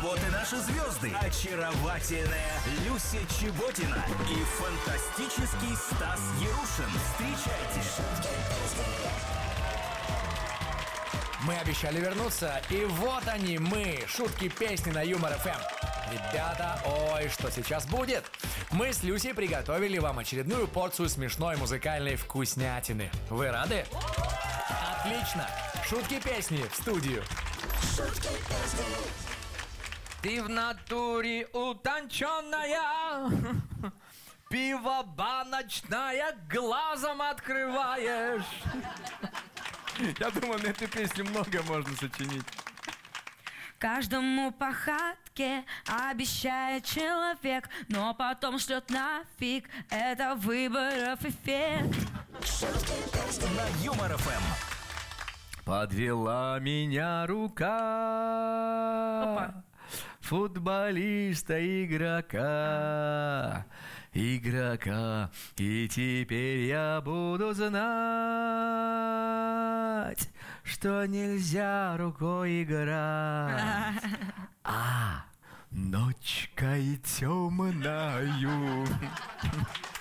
вот и наши звезды. Очаровательная Люся Чеботина и фантастический Стас Ярушин. Встречайте. Мы обещали вернуться, и вот они мы, шутки песни на Юмор ФМ. Ребята, ой, что сейчас будет? Мы с Люсей приготовили вам очередную порцию смешной музыкальной вкуснятины. Вы рады? Отлично! Шутки песни в студию. Ты в натуре утонченная, пиво баночное глазом открываешь. Я думаю, на эту песню много можно сочинить. Каждому по хатке обещает человек, но потом шлет нафиг. Это выборов эффект. На Юмор ФМ. Подвела меня рука. Опа. Футболиста, игрока, и теперь я буду знать, что нельзя рукой играть, ночкой темною.